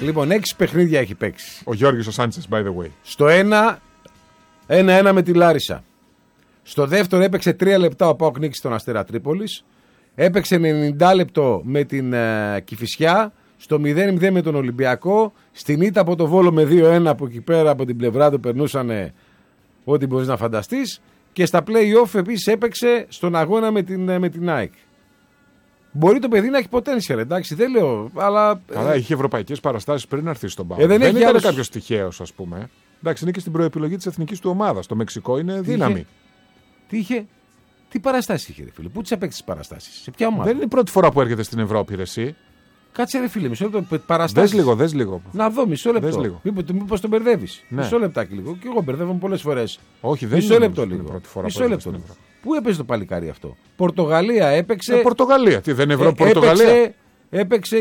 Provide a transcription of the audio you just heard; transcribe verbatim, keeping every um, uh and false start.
Λοιπόν, έξι παιχνίδια έχει παίξει. Ο Γιώργης ο Σάντσες, by the way. Στο ένα, ένα-ένα με τη Λάρισα. Στο δεύτερο έπαιξε τρία λεπτά ο ΠΑΟΚ νίκησε τον Αστέρα Τρίπολης. Έπαιξε ενενήντα λεπτό με την ε, Κηφισιά. Στο μηδέν μηδέν με τον Ολυμπιακό. Στην ήττα από το Βόλο με δύο ένα που εκεί πέρα από την πλευρά του περνούσαν ό,τι μπορείς να φανταστείς. Και στα play-off επίσης έπαιξε στον αγώνα με την, με την ΑΕΚ. Μπορεί το παιδί να έχει potential, εντάξει, δεν λέω. Αλλά, καλά, ε, είχε ευρωπαϊκές παραστάσεις πριν να έρθει στον ΠΑΟΚ. Ε, δεν δεν έχει ήταν άλλους... κάποιος τυχαίος, ας πούμε. Εντάξει, είναι και στην προεπιλογή της εθνικής του ομάδας. Το Μεξικό είναι τι δύναμη. Είχε, τι είχε, τι παραστάσεις είχε, ρε φίλε, πού τις απέκτησε τις παραστάσεις, σε ποια ομάδα. Δεν είναι η πρώτη φορά που έρχεται στην Ευρώπη, ρε εσύ. Κάτσε ρε φίλε, μισό λεπτό. Παραστάσεις. Δες λίγο, δες λίγο. Να δω, μισό λεπτό. Λίγο. Μήπως, μήπως τον μπερδεύεις. Ναι. Μισό λεπτάκι λίγο. Και εγώ μπερδεύομαι πολλές φορές. Όχι, δεν μισό είναι λεπτό όμως λίγο. την πρώτη φορά Μισό που λεπτό έρχεται λίγο. στην Ευρώπη. Πού έπαιζε το παλικάρι αυτό. Πορτογαλία έπαιξε. Ε, Πορτογαλία. Τι δεν είναι ε, Ευρώπη, Πορτογαλία. Έπαιξε, έπαιξε